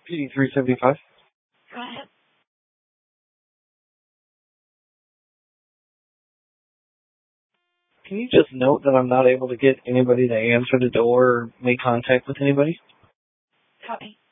PD 375. Go ahead. Can you just note that I'm not able to get anybody to answer the door or make contact with anybody? Copy.